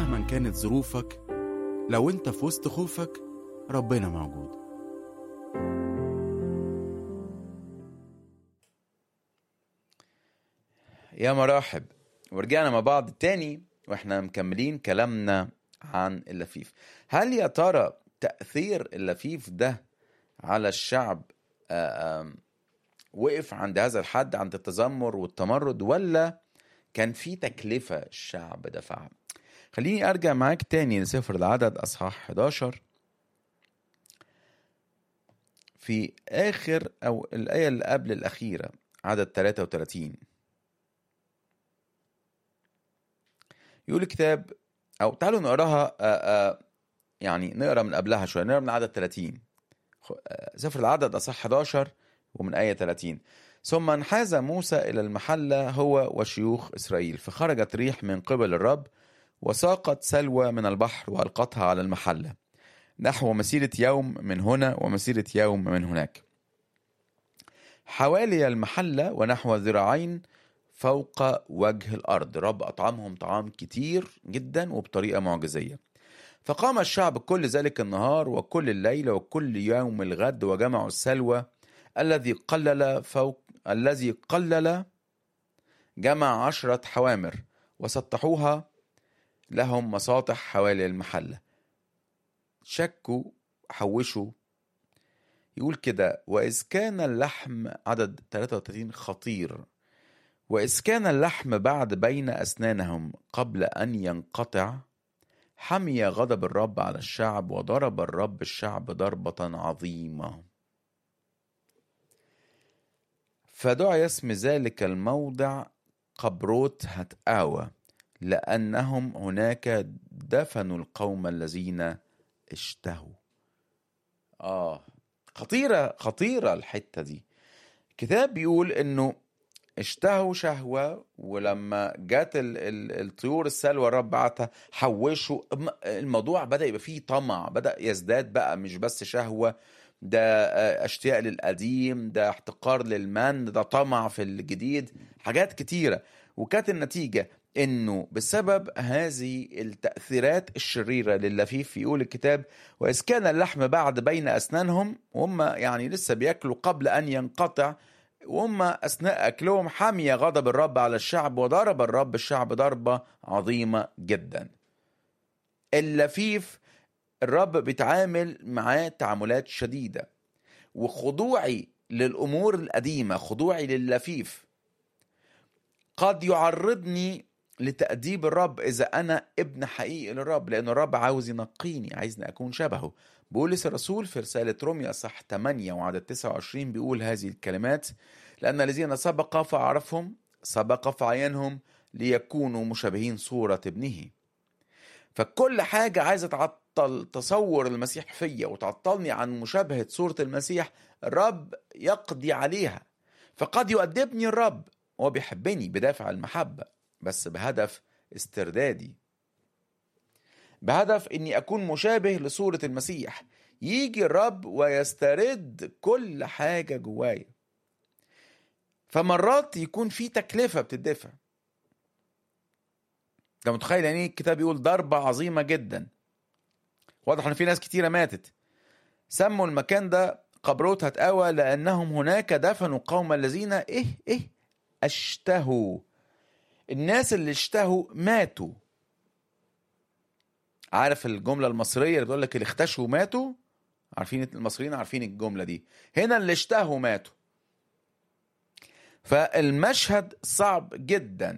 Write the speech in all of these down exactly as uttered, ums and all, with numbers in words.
مهما كانت ظروفك، لو انت في وسط خوفك ربنا موجود. يا مرحب، ورجعنا مع بعض تاني واحنا مكملين كلامنا عن اللفيف. هل يا ترى تأثير اللفيف ده على الشعب آه، آم، وقف عند هذا الحد، عند التذمر والتمرد، ولا كان في تكلفة الشعب دفعها؟ خليني أرجع معاك تاني لسفر العدد أصحاح حداشر، في آخر أو الآية اللي قبل الأخيرة، عدد ثلاثة وثلاثين. يقول الكتاب، أو تعالوا نقراها آآ آآ يعني نقرا من قبلها شوية، نقرا من عدد ثلاثين. سفر العدد أصحاح حداشر ومن آية ثلاثين. ثم انحاز موسى إلى المحلة هو وشيوخ إسرائيل، فخرجت ريح من قبل الرب وساقت سلوى من البحر وألقتها على المحلة نحو مسيرة يوم من هنا ومسيرة يوم من هناك، حوالي المحلة ونحو ذراعين فوق وجه الأرض. رب أطعمهم طعام كتير جدا وبطريقة معجزية. فقام الشعب كل ذلك النهار وكل الليل وكل يوم الغد وجمعوا السلوى الذي قلل فوق الذي قلل جمع عشرة حوامر وسطحوها لهم مساطح حوالي المحلة. شكوا حوشوا. يقول كده، وإذ كان اللحم، عدد ثلاثة وثلاثين خطير، وإذ كان اللحم بعد بين أسنانهم قبل أن ينقطع، حمي غضب الرب على الشعب وضرب الرب الشعب ضربة عظيمة. فدعا اسم ذلك الموضع قبروت هتآوى، لأنهم هناك دفنوا القوم الذين اشتهوا. آه خطيرة خطيرة الحتة دي. الكتاب بيقول إنه اشتهوا شهوة، ولما جات الطيور السلوى الرب بعتها حوشوا. الموضوع بدأ يبقى فيه طمع، بدأ يزداد بقى، مش بس شهوة، ده اشتياق للقديم، ده احتقار للمن، ده طمع في الجديد، حاجات كتيرة. وكانت النتيجة انه بسبب هذه التأثيرات الشريرة لللفيف، يقول الكتاب، وإذ كان اللحم بعد بين أسنانهم، وهم يعني لسه بيأكلوا قبل أن ينقطع، وهم أثناء أكلهم حمي غضب الرب على الشعب وضرب الرب الشعب ضربة عظيمة جدا. اللفيف الرب بيتعامل معاه تعاملات شديدة، وخضوعي للأمور القديمة، خضوعي لللفيف، قد يعرضني لتأديب الرب إذا أنا ابن حقيقي للرب، لأن الرب عاوز ينقيني، عايزني أكون شبهه. بولس الرسول في رسالة روميا صح ثمانية وعدد تسعة وعشرين بيقول هذه الكلمات، لأن الذين سبق فعرفهم سبق فعينهم ليكونوا مشابهين صورة ابنه. فكل حاجة عايزة تعطل تصور المسيح فيا وتعطلني عن مشابهة صورة المسيح، الرب يقضي عليها. فقد يؤدبني الرب، هو بيحبني بدافع المحبة، بس بهدف استردادي، بهدف اني اكون مشابه لصورة المسيح. يجي الرب ويسترد كل حاجة جوايا. فمرات يكون في تكلفة بتدفع. انت متخيل يعني الكتاب يقول ضربة عظيمة جدا؟ واضح ان في ناس كتيرة ماتت. سموا المكان ده قبروت هتآوى، لانهم هناك دفنوا قوم الذين ايه ايه اشتهوا. الناس اللي اشتهوا ماتوا. عارف الجملة المصرية اللي بتقول لك اللي اختشوا ماتوا؟ عارفين المصريين عارفين الجملة دي. هنا اللي اشتهوا ماتوا. فالمشهد صعب جدا.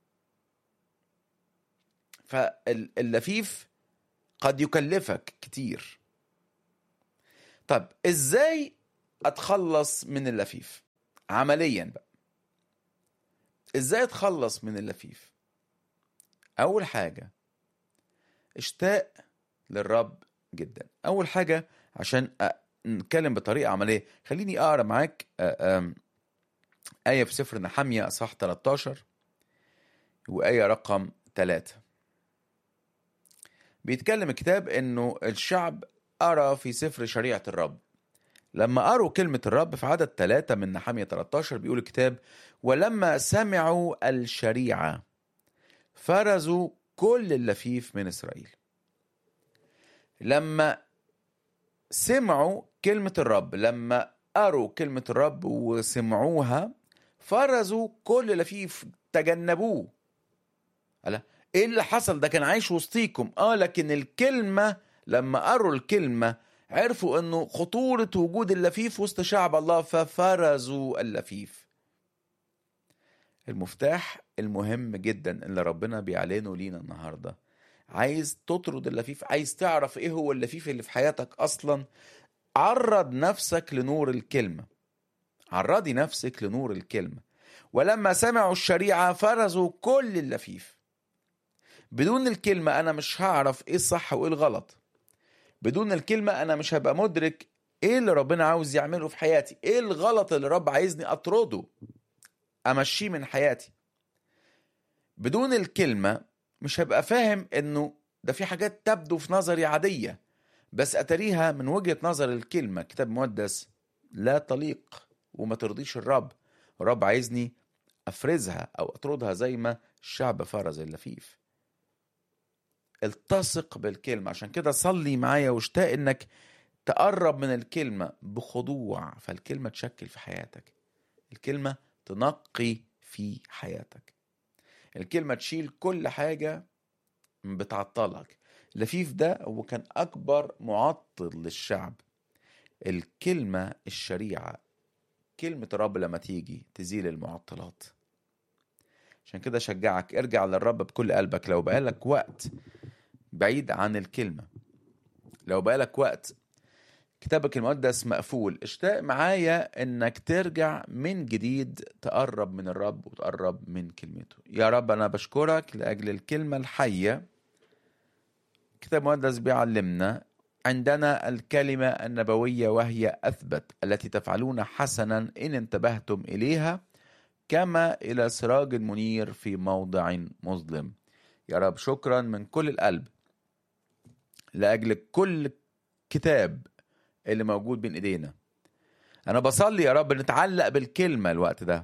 فاللفيف قد يكلفك كتير. طب ازاي اتخلص من اللفيف عمليا بقى؟ ازاي اتخلص من اللفيف؟ اول حاجة اشتاق للرب جدا. اول حاجة عشان نتكلم بطريقة عملية، خليني اقرا معاك آية في سفر نحمية اصحاح ثلاثة عشر وآية رقم ثلاثة. بيتكلم الكتاب انه الشعب أرى في سفر شريعة الرب. لما قروا كلمة الرب في عدد ثلاثة من نحمية ثلاثة عشر بيقول الكتاب، ولما سمعوا الشريعة فرزوا كل اللفيف من إسرائيل. لما سمعوا كلمة الرب، لما قروا كلمة الرب وسمعوها، فرزوا كل لفيف، تجنبوه. قال ايه اللي حصل؟ ده كان عايش وسطيكم. اه لكن الكلمة لما قروا الكلمة عرفوا انه خطورة وجود اللفيف وسط شعب الله، ففرزوا اللفيف. المفتاح المهم جدا اللي ربنا بيعلنه لينا النهاردة، عايز تطرد اللفيف، عايز تعرف ايه هو اللفيف اللي في حياتك اصلا، عرض نفسك لنور الكلمة. عرضي نفسك لنور الكلمة. ولما سمعوا الشريعة فرزوا كل اللفيف. بدون الكلمة أنا مش هعرف إيه الصح وإيه الغلط. بدون الكلمة أنا مش هبقى مدرك إيه اللي ربنا عاوز يعمله في حياتي، إيه الغلط اللي رب عايزني أطرده أمشيه من حياتي. بدون الكلمة مش هبقى فاهم إنه ده في حاجات تبدو في نظري عادية، بس أتريها من وجهة نظر الكلمة كتاب مقدس لا تليق وما ترضيش الرب. الرب عايزني أفرزها أو أطردها زي ما الشعب فرز اللفيف. التصق بالكلمة. عشان كده صلي معايا واشتاق انك تقرب من الكلمة بخضوع، فالكلمة تشكل في حياتك. الكلمة تنقي في حياتك. الكلمة تشيل كل حاجة بتعطلك. اللفيف ده هو كان أكبر معطل للشعب. الكلمة الشريعة، كلمة الرب لما تيجي تزيل المعطلات. عشان كده شجعك ارجع للرب بكل قلبك. لو بقالك وقت بعيد عن الكلمة، لو بقالك وقت كتابك المقدس مقفول، اشتاق معايا انك ترجع من جديد، تقرب من الرب وتقرب من كلمته. يا رب انا بشكرك لاجل الكلمة الحية. كتاب المقدس بيعلمنا عندنا الكلمة النبوية وهي أثبت، التي تفعلون حسنا إن انتبهتم إليها، كما إلى سراج منير في موضع مظلم. يا رب شكرا من كل القلب لأجل كل كتاب اللي موجود بين إيدينا. أنا بصلي يا رب نتعلق بالكلمة الوقت ده،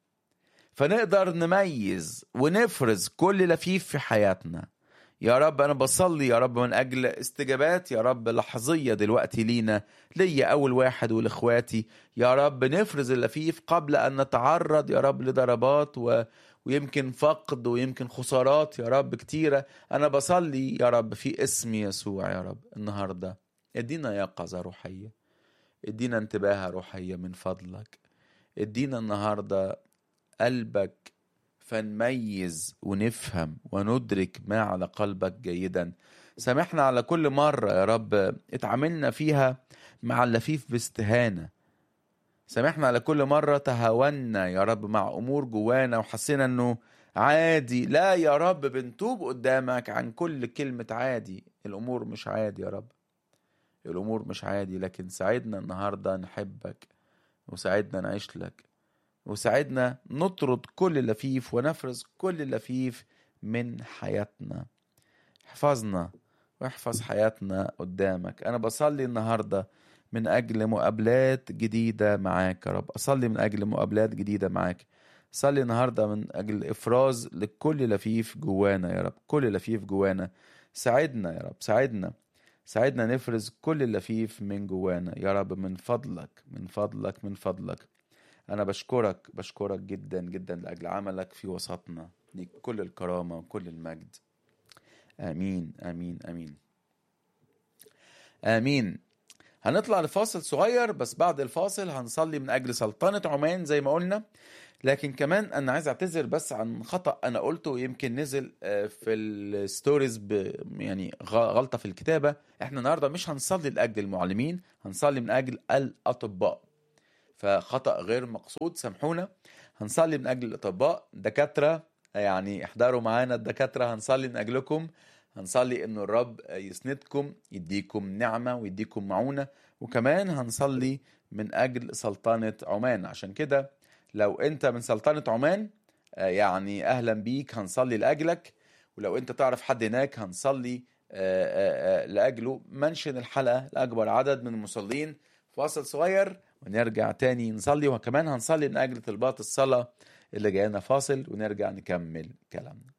فنقدر نميز ونفرز كل لفيف في حياتنا. يا رب أنا بصلي يا رب من أجل استجابات يا رب لحظية دلوقتي لينا، ليا أول واحد ولإخواتي. يا رب نفرز اللفيف قبل أن نتعرض يا رب لضربات و... ويمكن فقد ويمكن خسارات يا رب كتيرة. أنا بصلي يا رب في اسم يسوع يا رب النهاردة ادينا يقظة روحية، ادينا انتباه روحية من فضلك. ادينا النهاردة قلبك فنميز ونفهم وندرك ما على قلبك جيدا. سامحنا على كل مرة يا رب اتعاملنا فيها مع اللفيف باستهانة. سامحنا على كل مرة تهاونا يا رب مع أمور جوانا وحسينا أنه عادي. لا يا رب بنتوب قدامك عن كل كلمة عادي. الأمور مش عادي يا رب، الأمور مش عادي، لكن ساعدنا النهاردة نحبك، وساعدنا نعيش لك، وساعدنا نطرد كل لفيف ونفرز كل لفيف من حياتنا. احفظنا واحفظ حياتنا قدامك. أنا بصلي النهاردة من أجل مقابلات جديدة معاك يا رب. أصلي من أجل مقابلات جديدة معاك. صلي النهاردة من أجل إفراز لكل لفيف جوانا يا رب، كل لفيف جوانا. ساعدنا يا رب، ساعدنا ساعدنا نفرز كل اللفيف من جوانا يا رب، من فضلك من فضلك من فضلك. أنا بشكرك بشكرك جدا جدا لأجل عملك في وسطنا. ليك كل الكرامة وكل المجد. آمين آمين آمين آمين. هنطلع لفاصل صغير، بس بعد الفاصل هنصلي من أجل سلطنة عمان زي ما قلنا. لكن كمان أنا عايز أعتذر بس عن خطأ أنا قلته يمكن نزل في الستوريز، يعني غلطة في الكتابة. احنا النهاردة مش هنصلي لأجل المعلمين، هنصلي من أجل الأطباء، فخطأ غير مقصود سامحونا. هنصلي من أجل الأطباء، دكاترة يعني احضروا معانا الدكاترة، هنصلي من أجلكم. هنصلي إنه الرب يسندكم، يديكم نعمة ويديكم معونة. وكمان هنصلي من أجل سلطنة عمان. عشان كده لو أنت من سلطنة عمان يعني أهلا بيك، هنصلي لأجلك. ولو أنت تعرف حد هناك هنصلي لأجله. منشن الحلقة لأكبر عدد من المصلين. فاصل صغير ونرجع تاني نصلي، وكمان هنصلي من أجل طلبات الصلاة اللي جاينا. فاصل ونرجع نكمل كلامنا.